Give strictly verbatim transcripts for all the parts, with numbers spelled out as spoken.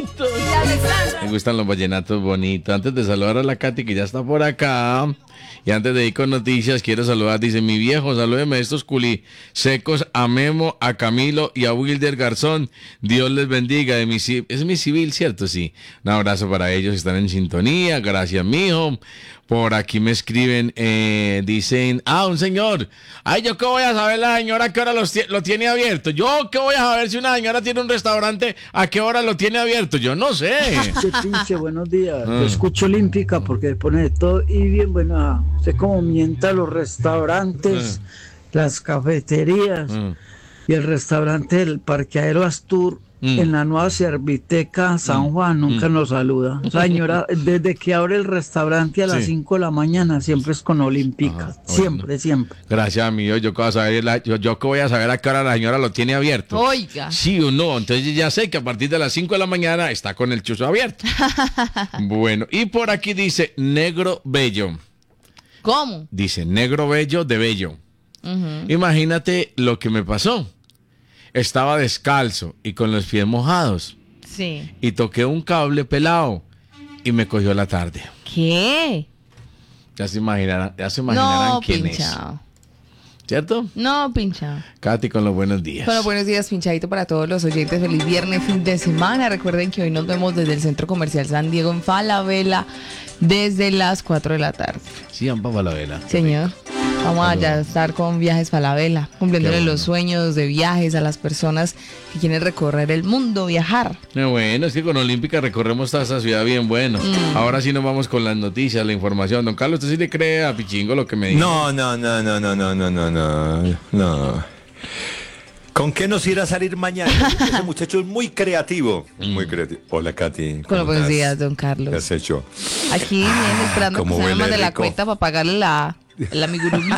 bonitos. Me gustan los vallenatos bonitos. Antes de saludar a la Katy, que ya está por acá, y antes de ir con noticias, quiero saludar, dice mi viejo, salúdeme a estos culisecos, a Memo, a Camilo y a Wilder Garzón. Dios les bendiga. De mi, es mi civil, ¿cierto? Sí. Un abrazo para ellos, están en sintonía. Gracias, mijo. Por aquí me escriben, eh, dicen, ah, un señor. Ay, ¿yo qué voy a saber la señora a qué hora los lo tiene abierto? ¿Yo qué voy a saber si una señora tiene un restaurante a qué hora lo tiene abierto? Yo no sé. Qué pinche, buenos días. Yo escucho Olímpica porque pone de todo y bien, bueno, ah, sé cómo mienta los restaurantes, mm. las cafeterías mm. y el restaurante del Parqueadero Astur. Mm. En la nueva Serviteca San Juan nunca mm. nos saluda. La señora, desde que abre el restaurante a las cinco sí. de la mañana, siempre es con Olímpica. Ajá, siempre, bueno. siempre. Gracias, amigo. Yo que voy a saber, la, yo, yo que voy a saber a qué hora la señora lo tiene abierto. Oiga. Sí o no. Entonces ya sé que a partir de las cinco de la mañana está con el chuzo abierto. Bueno, y por aquí dice Negro Bello. ¿Cómo? Dice Negro Bello de Bello. Uh-huh. Imagínate lo que me pasó. Estaba descalzo y con los pies mojados. Sí. Y toqué un cable pelado y me cogió la tarde. ¿Qué? Ya se imaginarán, ya se imaginarán no, quién pinchado. es. ¿Cierto? No, pinchado. Katy, con los buenos días. Con los buenos días, pinchadito para todos los oyentes. Feliz viernes, fin de semana. Recuerden que hoy nos vemos desde el Centro Comercial San Diego en Falabella desde las cuatro de la tarde. Sí, vamos para Falabella. Señor. Vamos allá a estar con Viajes Falabella, cumpliéndole bueno. los sueños de viajes a las personas que quieren recorrer el mundo, viajar. Qué bueno, es que con Olímpica recorremos toda esa ciudad bien bueno. Mm. Ahora sí nos vamos con las noticias, la información. Don Carlos, ¿usted sí le cree a Pichingo lo que me dice? No, no, no, no, no, no, no, no, no, no. ¿Con qué nos irá a salir mañana? Ese muchacho es muy creativo. Muy creativo. Hola, Katy. Con los buenos días, don Carlos. ¿Qué has hecho? Aquí viene ah, esperando que se me mande la cuenta para pagarle la... La amigurumi.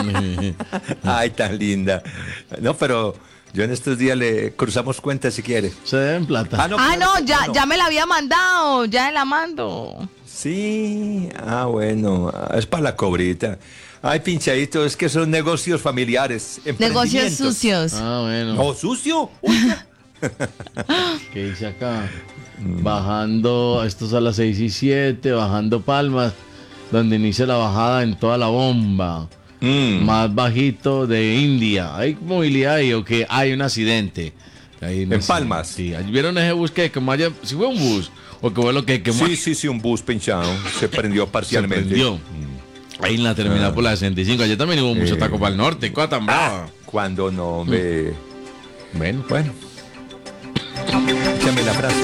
Ay, tan linda. No, pero yo en estos días le cruzamos cuentas si quiere. Se deben plata. Ah, no, ah, no, no ya, no. ya me la había mandado, ya la mando. Sí, ah, bueno, es para la cobrita. Ay, pinchadito, es que son negocios familiares. Negocios sucios. Ah, bueno. ¿No sucio? ¿Qué dice acá? Bajando, esto es a las seis y siete, bajando Palmas, donde inicia la bajada en toda la bomba. Mm. Más bajito de India. ¿Hay movilidad ahí o que hay un accidente? Ahí no en sé. Palmas. Sí, ¿vieron ese bus que como haya, si fue un bus o que fue lo que quemó? Sí, sí, sí, un bus pinchado. Se prendió parcialmente. Se prendió. Mm. Ahí en la terminal ah. por la sesenta y cinco. Ayer también hubo mucho eh. taco para el norte. ¿Cuál tan brava? Ah, cuando no ve. Mm. Bueno, bueno. Échame la frase.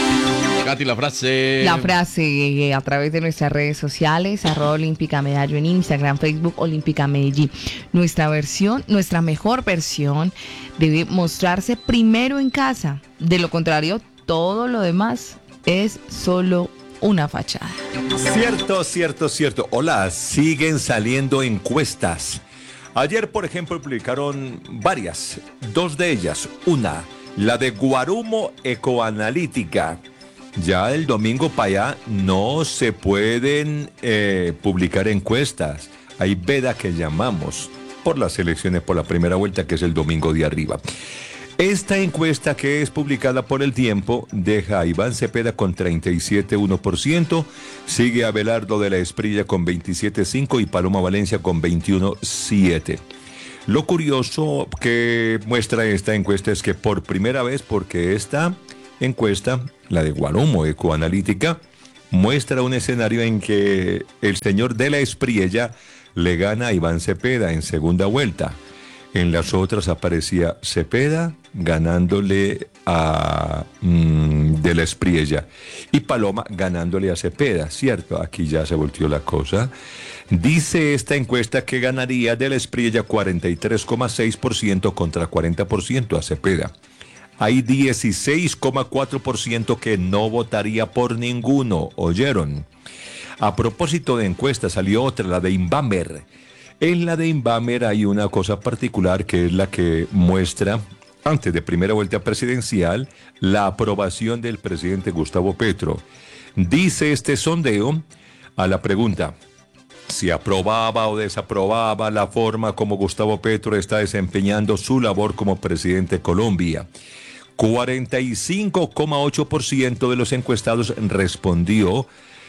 Katy, la frase. La frase a través de nuestras redes sociales, arroba Olímpica Medallo en Instagram, Facebook, Olímpica Medellín. Nuestra versión, nuestra mejor versión debe mostrarse primero en casa. De lo contrario, todo lo demás es solo una fachada. Cierto, cierto, cierto. Hola, siguen saliendo encuestas. Ayer, por ejemplo, publicaron varias. Dos de ellas. Una, la de Guarumo Ecoanalítica. Ya el domingo para allá no se pueden eh, publicar encuestas. Hay veda que llamamos por las elecciones por la primera vuelta, que es el domingo de arriba. Esta encuesta, que es publicada por El Tiempo, deja a Iván Cepeda con treinta y siete punto uno por ciento, sigue a Abelardo de la Esprilla con veintisiete punto cinco por ciento y Paloma Valencia con veintiuno punto siete por ciento. Lo curioso que muestra esta encuesta es que por primera vez, porque esta encuesta, la de Guarumo Ecoanalítica, muestra un escenario en que el señor de la Espriella le gana a Iván Cepeda en segunda vuelta. En las otras aparecía Cepeda ganándole a mmm, de la Espriella y Paloma ganándole a Cepeda, ¿cierto? Aquí ya se volteó la cosa. Dice esta encuesta que ganaría de la Espriella cuarenta y tres coma seis por ciento contra cuarenta por ciento a Cepeda. Hay dieciséis coma cuatro por ciento que no votaría por ninguno, ¿oyeron? A propósito de encuestas, salió otra, la de Inbamer. En la de Inbamer hay una cosa particular que es la que muestra, antes de primera vuelta presidencial, la aprobación del presidente Gustavo Petro. Dice este sondeo a la pregunta, si aprobaba o desaprobaba la forma como Gustavo Petro está desempeñando su labor como presidente de Colombia. cuarenta y cinco coma ocho por ciento de los encuestados respondió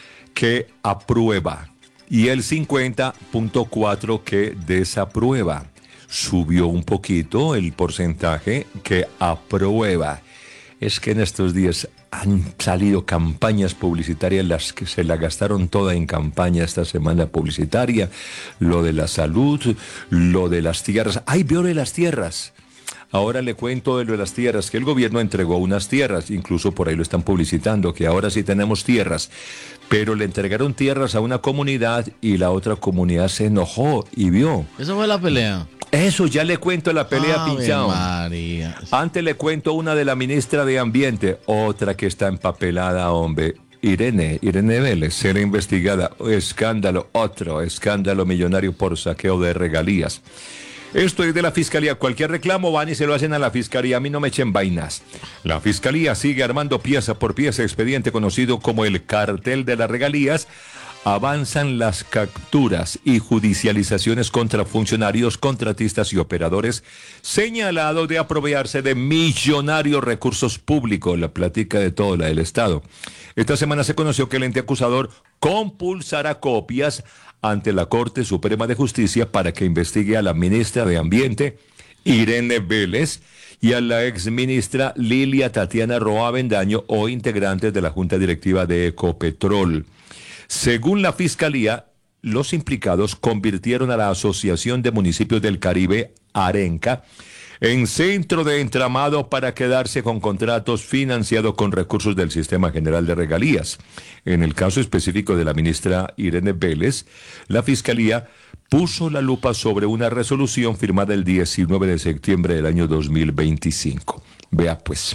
que aprueba y el cincuenta punto cuatro por ciento que desaprueba. Subió un poquito el porcentaje que aprueba. Es que en estos días han salido campañas publicitarias, las que se la gastaron toda en campaña esta semana publicitaria, lo de la salud, lo de las tierras. ¡Ay, vio de las tierras! Ahora le cuento de lo de las tierras, que el gobierno entregó unas tierras, incluso por ahí lo están publicitando, que ahora sí tenemos tierras, pero le entregaron tierras a una comunidad y la otra comunidad se enojó y vio. ¿Eso fue la pelea? Eso, ya le cuento la pelea, Ave pinchado. María. Antes le cuento una de la ministra de Ambiente, otra que está empapelada, hombre. Irene, Irene Vélez, será investigada. Escándalo, otro escándalo millonario por saqueo de regalías. Esto es de la Fiscalía. Cualquier reclamo van y se lo hacen a la Fiscalía. A mí no me echen vainas. La Fiscalía sigue armando pieza por pieza expediente conocido como el cartel de las regalías. Avanzan las capturas y judicializaciones contra funcionarios, contratistas y operadores señalados de apropiarse de millonarios recursos públicos, la plática de todo, la del Estado. Esta semana se conoció que el ente acusador compulsará copias ante la Corte Suprema de Justicia para que investigue a la ministra de Ambiente, Irene Vélez, y a la exministra Lilia Tatiana Roa Avendaño, o integrantes de la Junta Directiva de Ecopetrol. Según la Fiscalía, los implicados convirtieron a la Asociación de Municipios del Caribe, ARENCA, en centro de entramado para quedarse con contratos financiados con recursos del Sistema General de Regalías. En el caso específico de la ministra Irene Vélez, la Fiscalía puso la lupa sobre una resolución firmada el diecinueve de septiembre del año dos mil veinticinco. Vea pues,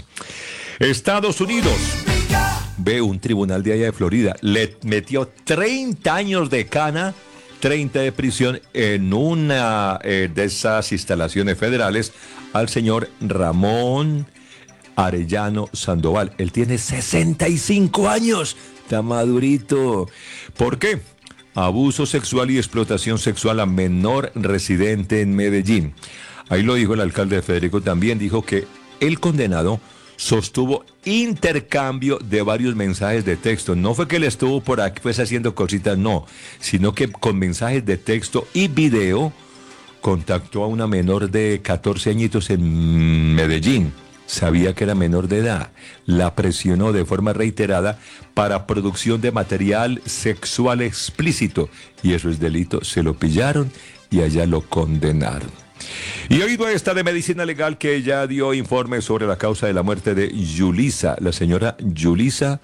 Estados Unidos... Ve, un tribunal de allá de Florida le metió treinta años de cana, treinta de prisión en una eh, de esas instalaciones federales al señor Ramón Arellano Sandoval. Él tiene sesenta y cinco años, está madurito. ¿Por qué? Abuso sexual y explotación sexual a menor residente en Medellín. Ahí lo dijo el alcalde de Federico, también dijo que el condenado sostuvo intercambio de varios mensajes de texto. No fue que él estuvo por aquí pues haciendo cositas, no, sino que con mensajes de texto y video contactó a una menor de catorce añitos en Medellín. Sabía que era menor de edad, la presionó de forma reiterada para producción de material sexual explícito, y eso es delito. Se lo pillaron y allá lo condenaron. Y oído esta de medicina legal, que ya dio informe sobre la causa de la muerte de Yulisa, la señora Yulisa,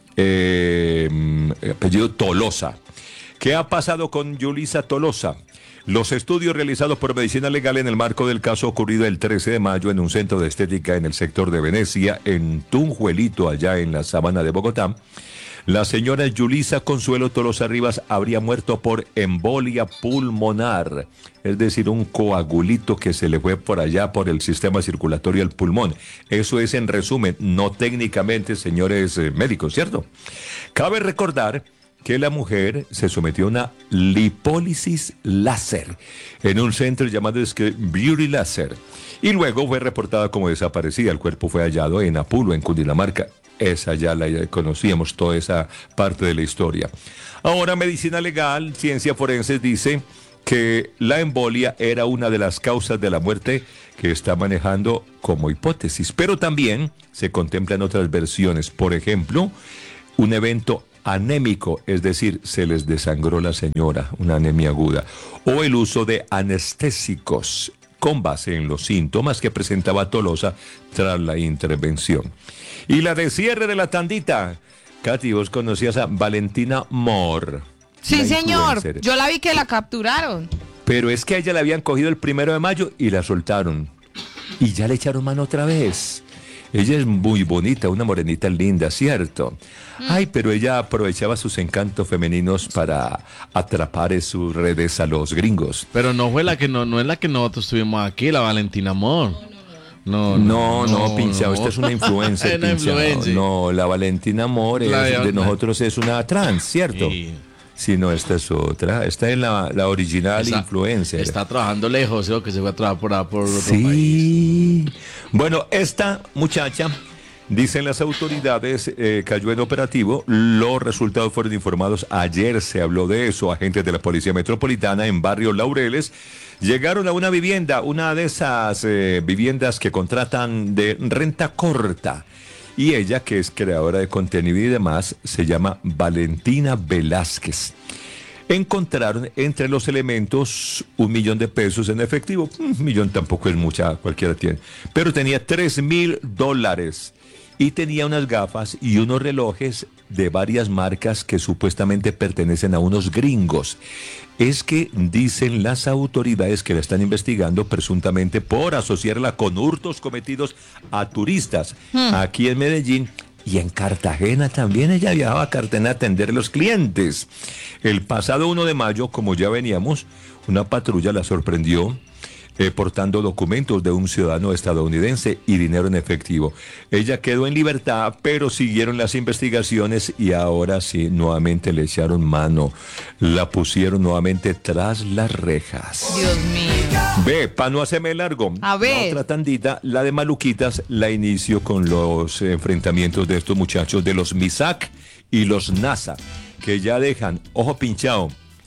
eh, apellido Tolosa. ¿Qué ha pasado con Yulisa Tolosa? Los estudios realizados por Medicina Legal en el marco del caso ocurrido el trece de mayo en un centro de estética en el sector de Venecia, en Tunjuelito, allá en la sabana de Bogotá, la señora Yulisa Consuelo Tolosa Rivas habría muerto por embolia pulmonar, es decir, un coagulito que se le fue por allá por el sistema circulatorio al pulmón. Eso es en resumen, no técnicamente, señores eh, médicos, ¿cierto? Cabe recordar que la mujer se sometió a una lipólisis láser en un centro llamado Beauty Láser y luego fue reportada como desaparecida. El cuerpo fue hallado en Apulo, en Cundinamarca. Esa ya la conocíamos, toda esa parte de la historia. Ahora, medicina legal, ciencia forense dice que la embolia era una de las causas de la muerte que está manejando como hipótesis, pero también se contemplan otras versiones. Por ejemplo, un evento anémico, es decir, se les desangró la señora, una anemia aguda, o el uso de anestésicos con base en los síntomas que presentaba Tolosa tras la intervención. Y la de cierre de la tandita. Katy, vos conocías a Valentina Moore. Sí, señor. Yo la vi que la capturaron. Pero es que a ella la habían cogido el primero de mayo y la soltaron. Y ya le echaron mano otra vez. Ella es muy bonita, una morenita linda, ¿cierto? Mm. Ay, pero ella aprovechaba sus encantos femeninos para atrapar en sus redes a los gringos. Pero no fue la que no, no es la que nosotros tuvimos aquí, la Valentina Moore. No, no, no, no pinchado, no. Esta es una influencer, pinchado. No, la Valentina Moore es, de, de nosotros es una trans, ¿cierto? Sí. Si no, esta es otra. Esta es la, la original Está- influencer. Está trabajando lejos, creo que se fue a trabajar por, por otro país. Sí. Bueno, esta muchacha, dicen las autoridades, eh, cayó en operativo. Los resultados fueron informados ayer. Se habló de eso. Agentes de la Policía Metropolitana en Barrio Laureles llegaron a una vivienda, una de esas eh, viviendas que contratan de renta corta. Y ella, que es creadora de contenido y demás, se llama Valentina Velázquez. Encontraron entre los elementos un millón de pesos en efectivo. Un millón tampoco es mucha, cualquiera tiene. Pero tenía tres mil dólares. Y tenía unas gafas y unos relojes de varias marcas que supuestamente pertenecen a unos gringos. Es que dicen las autoridades que la están investigando presuntamente por asociarla con hurtos cometidos a turistas aquí en Medellín. Y en Cartagena también ella viajaba a Cartagena a atender a los clientes. El pasado uno de mayo, como ya veníamos, una patrulla la sorprendió eh, portando documentos de un ciudadano estadounidense y dinero en efectivo. Ella quedó en libertad, pero siguieron las investigaciones y ahora sí, nuevamente le echaron mano. La pusieron nuevamente tras las rejas. Dios mío. Ve, para no hacerme largo, A ver. la otra tandita, la de Maluquitas, la inicio con los enfrentamientos de estos muchachos, de los Misak y los NASA, que ya dejan, ojo pinchado,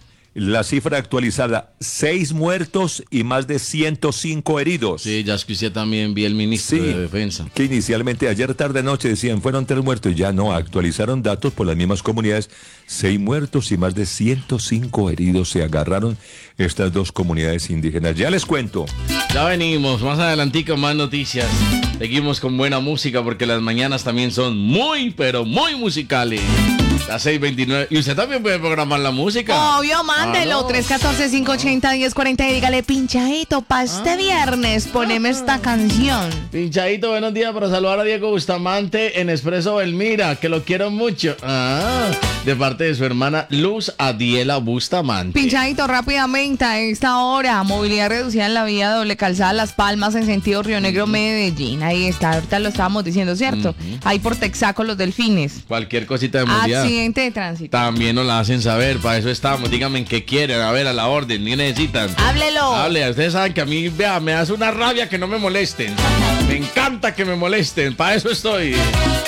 la cifra actualizada, seis muertos y más de ciento cinco heridos. Sí, ya escuché también, vi el ministro Sí, de Defensa. que inicialmente ayer tarde noche decían fueron tres muertos, ya no, actualizaron datos por las mismas comunidades, seis muertos y más de ciento cinco heridos se agarraron estas dos comunidades indígenas. Ya les cuento. Ya venimos, más adelantico más noticias. Seguimos con buena música porque las mañanas también son muy, pero muy musicales. Las seis veintinueve. Y usted también puede programar la música. Obvio, mándelo. Ah, no. tres uno cuatro, cinco ocho cero, uno cero cuarenta y dígale, pinchadito, pa' este viernes, poneme esta canción. Pinchadito, buenos días para saludar a Diego Bustamante en Expreso Belmira, que lo quiero mucho. Ah, de parte de su hermana Luz Adiela Bustamante. Pinchadito, rápidamente, a esta hora, movilidad reducida en la vía doble calzada Las Palmas en sentido Río Negro, Medellín. Ahí está, ahorita lo estábamos diciendo, ¿cierto? Ahí por Texaco, los Delfines. Cualquier cosita de movilidad. Accidente de tránsito. También nos la hacen saber, para eso estamos. Díganme en qué quieren, a ver, a la orden, ¿qué necesitan? Háblelo. Hable, ustedes saben que a mí, vea, me hace una rabia que no me molesten. Me encanta que me molesten, para eso estoy.